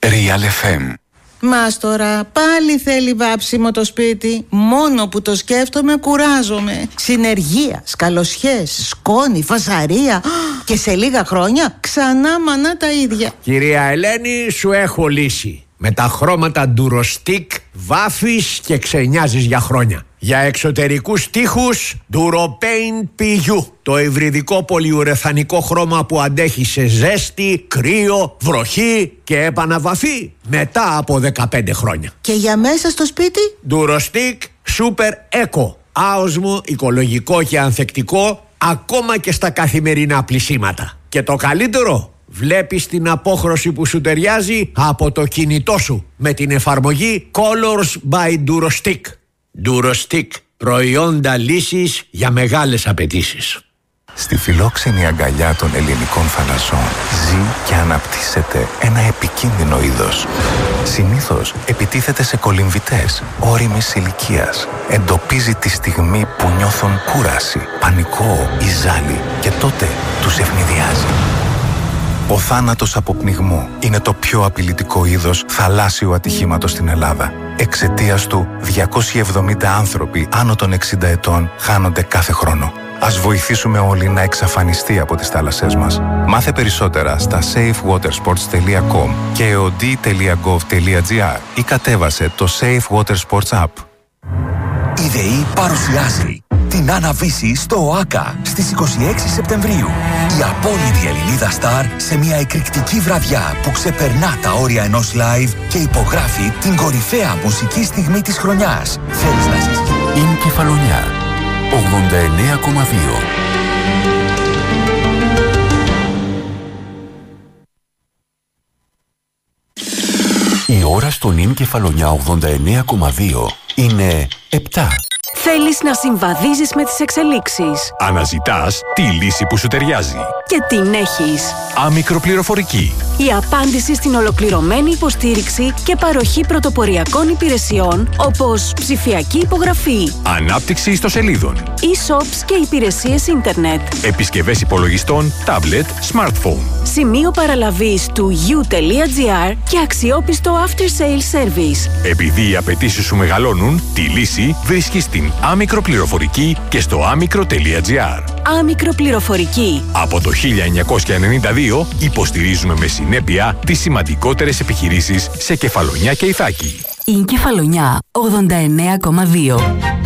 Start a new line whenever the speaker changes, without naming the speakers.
Real FM.
Μάστορα, πάλι θέλει βάψιμο το σπίτι. Μόνο που το σκέφτομαι κουράζομαι. Συνεργεία, σκαλοσιές, σκόνη, φασαρία. Και σε λίγα χρόνια ξανά μανά τα ίδια.
Κυρία Ελένη, σου έχω λύση. Με τα χρώματα Durostic βάφεις και ξενιάζεις για χρόνια. Για εξωτερικούς τοίχους Duropaint PU. Το υβριδικό πολυουρεθανικό χρώμα που αντέχει σε ζέστη, κρύο, βροχή και επαναβαφή μετά από 15 χρόνια.
Και για μέσα στο σπίτι
Durostic Super Eco. Άοσμο, οικολογικό και ανθεκτικό ακόμα και στα καθημερινά πλυσίματα. Και το καλύτερο, βλέπεις την απόχρωση που σου ταιριάζει από το κινητό σου με την εφαρμογή Colors by Durostic. Durostic, προϊόντα λύσης για μεγάλες απαιτήσεις.
Στη φιλόξενη αγκαλιά των ελληνικών θαλασσών ζει και αναπτύσσεται ένα επικίνδυνο είδος. Συνήθως επιτίθεται σε κολυμβητές ώριμης ηλικίας. Εντοπίζει τη στιγμή που νιώθουν κούραση, πανικό ή ζάλι και τότε τους ευνηδιάζει. Ο θάνατος από πνιγμό είναι το πιο απειλητικό είδος θαλάσσιου ατυχήματος στην Ελλάδα. Εξαιτίας του, 270 άνθρωποι άνω των 60 ετών χάνονται κάθε χρόνο. Ας βοηθήσουμε όλοι να εξαφανιστεί από τις θάλασσές μας. Μάθε περισσότερα στα safewatersports.com και od.gov.gr ή κατέβασε το Safe Water Sports App.
Η ΔΕΗ παρουσιάζει την Αναβίση στο ΟΑΚΑ στις 26 Σεπτεμβρίου. Η απόλυτη Ελληνίδα Σταρ σε μια εκρηκτική βραδιά που ξεπερνά τα όρια ενός live και υπογράφει την κορυφαία μουσική στιγμή της χρονιάς. Θέλεις να ζήσεις?
Είναι Κεφαλονιά 89,2. Η ώρα στον Είναι Κεφαλονιά 89,2 είναι 7.
Θέλεις να συμβαδίζεις με τις εξελίξεις.
Αναζητάς τη λύση που σου ταιριάζει.
Και την έχεις.
Αμικροπληροφορική.
Η απάντηση στην ολοκληρωμένη υποστήριξη και παροχή πρωτοποριακών υπηρεσιών όπως ψηφιακή υπογραφή,
Ανάπτυξη ιστοσελίδων,
e-shops και υπηρεσίες ίντερνετ,
επισκευές υπολογιστών, τάμπλετ, smartphone.
Σημείο παραλαβής του u.gr και αξιόπιστο after sale service.
Επειδή οι απαιτήσεις σου μεγαλώνουν, τη λύση βρίσκεις στην Αμικροπληροφορική και στο amicro.gr.
Αμικροπληροφορική.
Από το 1992 υποστηρίζουμε με συνέπεια τις σημαντικότερες επιχειρήσεις σε Κεφαλονιά και Ιθάκη.
Είναι Κεφαλονιά 89,2.